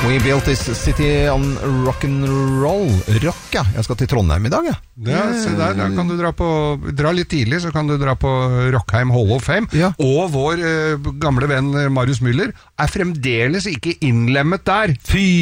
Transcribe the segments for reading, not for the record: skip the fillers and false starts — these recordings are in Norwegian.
We built this city on rock'n'roll. Rock, ja. Jeg skal til Trondheim i dag, ja. Ja, se der kan du dra litt tidlig, så kan du dra på Rockheim Hall of Fame. Ja. Og vår gamle venn Marius Müller fremdeles ikke innlemmet der.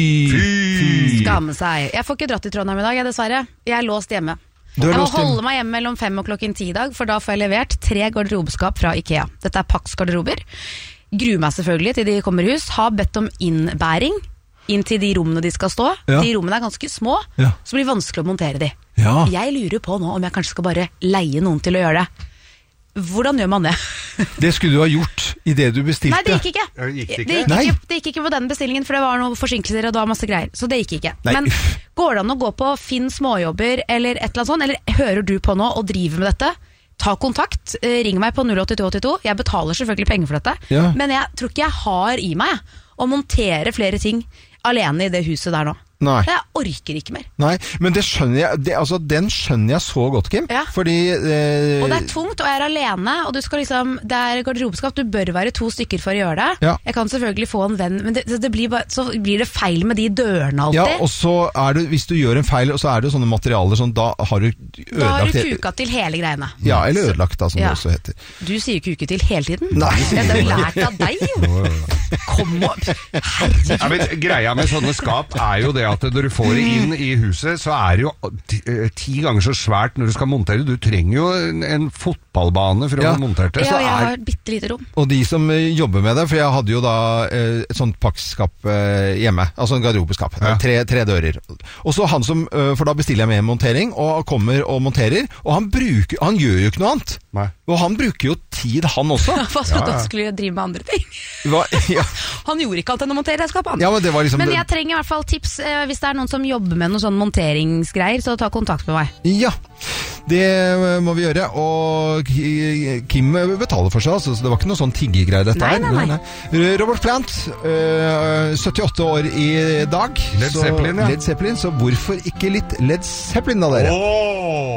Fy! Skamme seg. Jeg får ikke dratt til Trondheim i dag, dessverre. Jeg er låst hjemme. Jeg må holde meg hjemme mellom 5 og 10 i dag, for da får jeg levert 3 garderobeskap fra IKEA. Dette Pax garderober. Gruer meg selvfølgelig til de kommer i hus. Har bedt om innbæring inn til de rommene de skal stå. Ja. De rommene ganske små, så blir det vanskelig å montere de. Ja. Jeg lurer på nå om jeg kanskje skal bare leie noen til å gjøre det. Hvordan gjør man det? Det skulle du ha gjort i det du bestilte. Nei, det gikk ikke. Det gikk ikke på den bestillingen, for det var noen forsinkelser og det var masse greier. Så det gikk ikke. Nei. Men går det an å gå på Finn småjobber eller et eller annet sånt, eller hører du på nå og driver med dette? Ta kontakt, ring meg på 08282. Jeg betaler selvfølgelig penger for dette, men jeg tror ikke jeg har i meg å montere flere ting alene i det huset der nå. Nei. Jeg orker ikke mer. Nei, men det skjønner jeg, den skjønner jeg så godt, Kim. Ja. Fordi og det er tungt, og jeg er alene, og du skal liksom, det er garderobeskap, du bør være 2 stykker for å gjøre det. Ja. Jeg kan selvfølgelig få en venn, men det blir bare, så blir det feil med de dørene alltid. Ja, og så hvis du gjør en feil, så er det sånne materialer sånn, da har du ødelagt. Da har du kuka til hele greiene. Ja, eller ødelagt da, som det også heter. Du sier kuke til hele tiden. Nei. Det har jeg lært av deg, jo. Kom opp. Herregud. Ja, men greia med sånne skap er jo det at når du får det inn i huset, så er det jo 10 ganger så svært når du skal montere. Du trenger jo en fotballbane for å montere det. Ja, jeg har et bitte lite rom. Og de som jobber med det, for jeg hadde jo da et sånt pakkskap hjemme, altså en garderobeskap, 3 dører. Og så han som, for da bestiller jeg med montering, og kommer og monterer, og han gjør jo ikke noe annet. Nei. Og han bruker jo tid, han også. Hva trodde han skulle drive med andre ting? Han gjorde ikke alt enn å montere skapet. Ja, men det var liksom men jeg trenger i hvert fall tips, hvis det er noen som jobber med noen sånn monteringsgreier, så ta kontakt med meg. Ja, det må vi gjøre. Og Kim betaler for seg, altså, så det var ikke noe sånn tiggegreier dette her. Nei. Robert Plant, 78 år i dag. Led Zeppelin, Led Zeppelin, så hvorfor ikke litt Led Zeppelin da, dere?